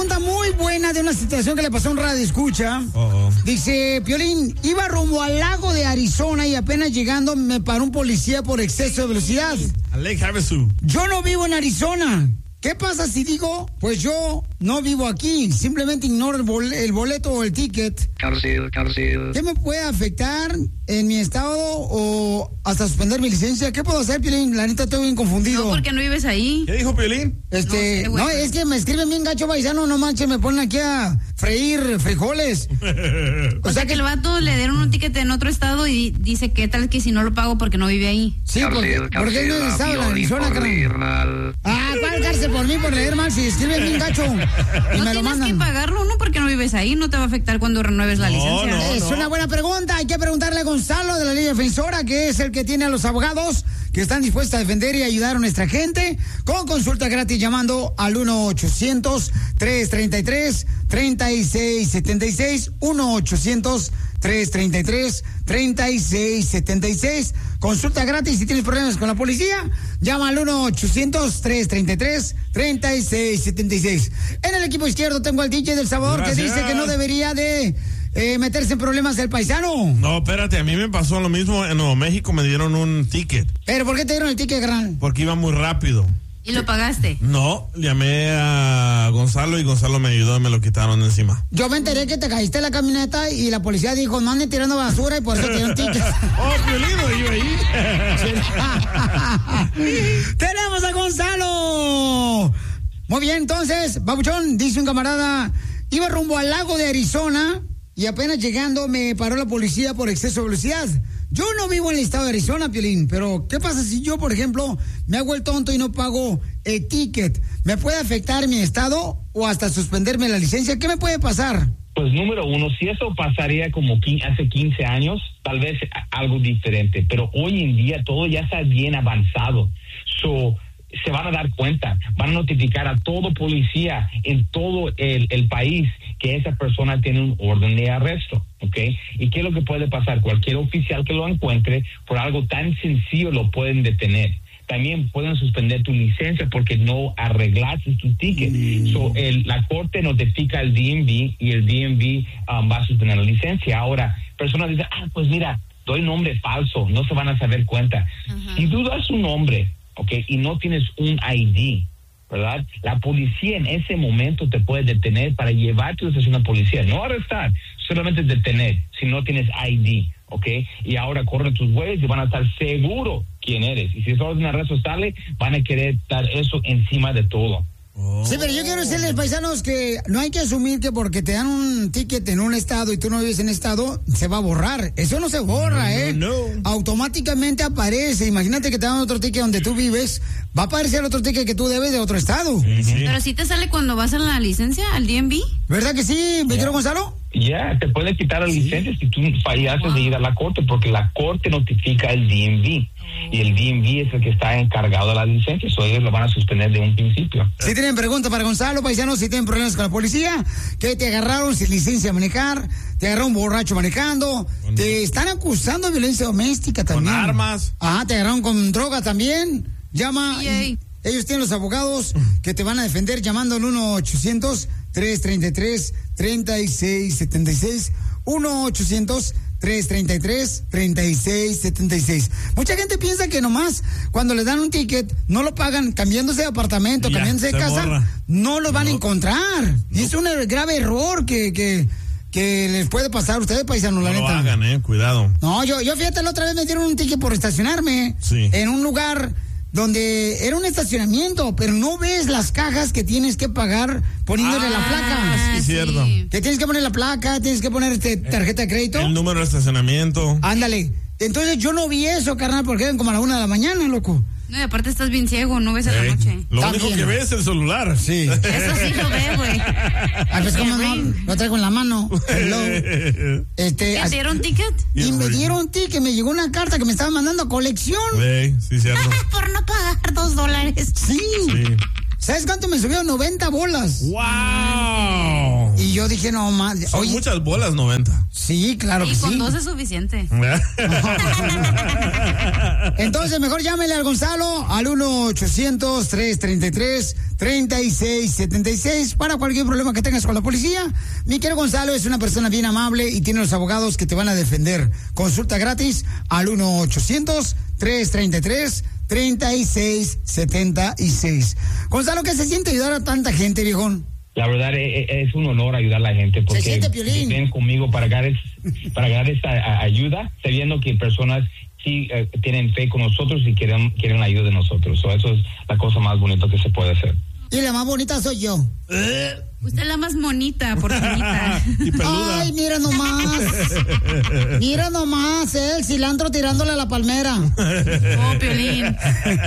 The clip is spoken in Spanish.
pregunta muy buena de una situación que le pasó a un radioescucha. Dice, Piolín, iba rumbo al lago de Arizona y apenas llegando me paró un policía por exceso de velocidad. Al Lake Havasu. Yo no vivo en Arizona. ¿Qué pasa si digo, pues yo no vivo aquí? Simplemente ignoro el boleto o el ticket. Cárcel. ¿Qué me puede afectar en mi estado o hasta suspender mi licencia? ¿Qué puedo hacer, Piolín? La neta estoy bien confundido. No, porque no vives ahí. ¿Qué dijo Piolín? No, es que me escriben bien gacho paisano, no manches, me ponen aquí a freír frijoles. O sea que el vato le dieron un ticket en otro estado y dice que tal que si no lo pago porque no vive ahí. Sí, porque él no es de estado, la Arizona, carnal. ¿Cuál cárcel por mí por leer mal? Si escriben bien gacho y no me lo mandan. Tienes que pagarlo, no porque no vives ahí, no te va a afectar cuando renueves la licencia. Es una buena pregunta, hay que preguntarle a Gonzalo de la Liga Defensora, que es el que tiene a los abogados que están dispuestos a defender y ayudar a nuestra gente, con consulta gratis llamando al 1-800-333-3676, 1-800-333-3676, consulta gratis. Si tienes problemas con la policía, llama al 1-800-333-3676. En el equipo izquierdo tengo al DJ del Salvador. Gracias. Que dice que no debería de meterse en problemas del paisano. No, espérate, a mí me pasó lo mismo en Nuevo México, me dieron un ticket. ¿Pero por qué te dieron el ticket, carnal? Porque iba muy rápido. ¿Y lo pagaste? No, llamé a Gonzalo y Gonzalo me ayudó y me lo quitaron de encima. Yo me enteré que te caíste en la camioneta y la policía dijo, no anden tirando basura y por eso te dieron ticket. Piolín, iba ahí. ¡Tenemos a Gonzalo! Muy bien, entonces, babuchón, dice un camarada, iba rumbo al lago de Arizona y apenas llegando me paró la policía por exceso de velocidad. Yo no vivo en el estado de Arizona, Piolín, pero ¿qué pasa si yo, por ejemplo, me hago el tonto y no pago el ticket? ¿Me puede afectar mi estado o hasta suspenderme la licencia? ¿Qué me puede pasar? Pues número uno, si eso pasaría como hace 15 años, tal vez algo diferente, pero hoy en día todo ya está bien avanzado. Se van a dar cuenta, van a notificar a todo policía en todo el país que esa persona tiene un orden de arresto, ¿ok? ¿Y qué es lo que puede pasar? Cualquier oficial que lo encuentre por algo tan sencillo lo pueden detener. También pueden suspender tu licencia porque no arreglaste tu ticket. La corte notifica al DMV y el DMV va a suspender la licencia. Ahora, personas dicen, pues mira, doy nombre falso, no se van a saber cuenta. Si tú das un nombre, okay, y no tienes un ID, ¿verdad? La policía en ese momento te puede detener para llevarte a la estación de policía, no arrestar, solamente detener si no tienes ID, ¿ok? Y ahora corren tus huellas y van a estar seguros quién eres. Y si es orden de arresto sale, van a querer dar eso encima de todo. Sí, pero yo quiero decirles, paisanos, que no hay que asumir que porque te dan un ticket en un estado y tú no vives en estado, se va a borrar. Eso no se borra, No. Automáticamente aparece. Imagínate que te dan otro ticket donde tú vives, va a aparecer otro ticket que tú debes de otro estado. Sí. Pero sí te sale cuando vas a la licencia, al DMV. ¿Verdad que sí, mi querido Gonzalo? Ya, te pueden quitar la licencia si tú fallaste de ir a la corte, porque la corte notifica al DMV. Y el DMV es el que está encargado de la licencia, ellos lo van a suspender de un principio. Si tienen preguntas para Gonzalo, paisanos, si tienen problemas con la policía, que te agarraron sin licencia a manejar, te agarraron borracho manejando, te están acusando de violencia doméstica también. Con armas. Te agarraron con droga también. Llama. Ellos tienen los abogados que te van a defender llamando al 1-800-333-3676. 1-800-333-3676. Mucha gente piensa que nomás cuando les dan un ticket no lo pagan cambiándose de apartamento, cambiándose de casa, borra. No lo van a encontrar. Y es un grave error que les puede pasar a ustedes, paisanos, la neta. No lo hagan, cuidado. No, yo fíjate, la otra vez me dieron un ticket por estacionarme en un lugar donde era un estacionamiento, pero no ves las cajas que tienes que pagar poniéndole la placa. Sí, cierto. Que tienes que poner la placa, tienes que poner tarjeta de crédito. El número de estacionamiento. Ándale. Entonces yo no vi eso, carnal, porque eran como a la 1 de la mañana, loco. No, y aparte estás bien ciego, no ves a la noche. Lo único que ves es el celular. Sí. Eso sí lo ve, güey. Pues como no, lo traigo en la mano. ¿Te dieron ticket? Y me dieron ticket, me llegó una carta que me estaban mandando a colección. Sí, cierto. Por no pagar $2. Sí. ¿Sabes cuánto me subió? 90 bolas. ¡Wow! Y yo dije, no más. Son muchas bolas, 90. Sí, claro que sí. Y con 2 es suficiente. Entonces, mejor llámele al Gonzalo al 1-800-333-3676 para cualquier problema que tengas con la policía. Mi querido Gonzalo es una persona bien amable y tiene los abogados que te van a defender. Consulta gratis al 1-800-333-3676. Gonzalo, ¿qué se siente ayudar a tanta gente, viejón? La verdad es un honor ayudar a la gente porque ven conmigo para dar esta ayuda, sabiendo que personas sí tienen fe con nosotros y quieren la ayuda de nosotros. Eso es la cosa más bonita que se puede hacer. Y la más bonita soy yo. Usted es la más monita, por bonita. Y peluda. Ay, mira nomás. Mira nomás, el cilantro tirándole a la palmera. Oh, Piolín.